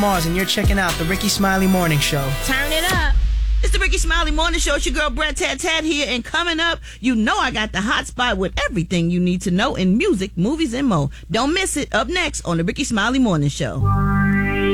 Mars, and you're checking out the Ricky Smiley Morning Show. Turn it up. It's the Ricky Smiley Morning Show. It's your girl, Brett Tat here. And coming up, you know I got the hot spot with everything you need to know in music, movies, and more. Don't miss it. Up next on the Ricky Smiley Morning Show.